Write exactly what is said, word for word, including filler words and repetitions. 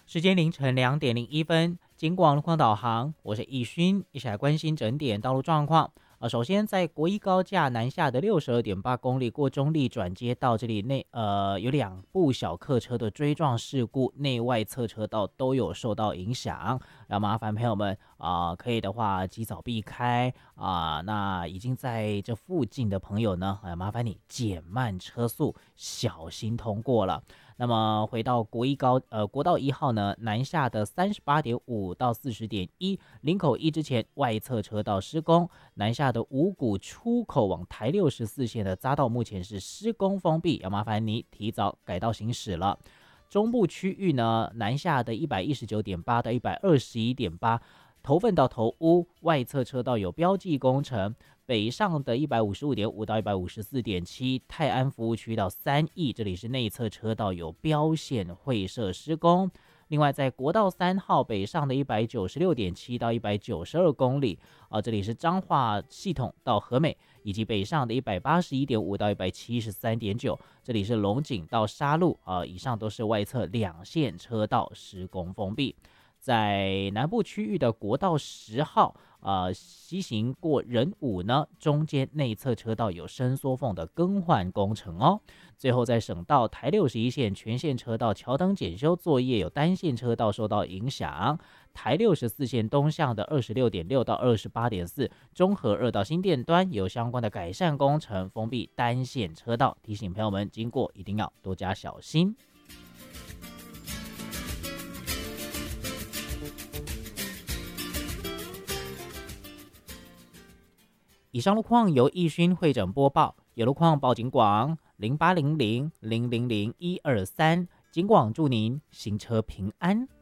时间凌晨两点零一分，经过路况导航，我是易勋，一起来关心整点道路状况。呃，首先在国一高架南下的六十二点八公里过中立转接道这里内，呃，有两部小客车的追撞事故，内外侧车道都有受到影响。要麻烦朋友们啊、呃，可以的话及早避开啊、呃。那已经在这附近的朋友呢，呃，麻烦你减慢车速，小心通过了。那么回到国一高呃国道一号呢，南下的三十八点五到四十点一，林口一之前外侧车道施工，南下的五股出口往台六十四线的匝道目前是施工封闭，要麻烦你提早改道行驶了。中部区域呢，南下的一百一十九点八到一百二十一点八，头份到头屋外侧车道有标记工程。北上的一百五十五点五到一百五十四点七，泰安服务区到三义，这里是内侧车道有标线会设施工。另外，在国道三号北上的一百九十六点七到一百九十二公里，啊，这里是彰化系统到和美，以及北上的一百八十一点五到一百七十三点九，这里是龙井到沙鹿，啊，以上都是外侧两线车道施工封闭。在南部区域的国道十号，呃，西行过仁武呢，中间内侧车道有伸缩缝的更换工程哦。最后在省道台六十一线全线车道桥灯检修作业，有单线车道受到影响。台六十四线东向的二十六点六到二十八点四，中和二到新店端有相关的改善工程，封闭单线车道，提醒朋友们经过一定要多加小心。以上路况由易勋会诊播报，有路况报警广零八零零零零零一二三，警广祝您行车平安。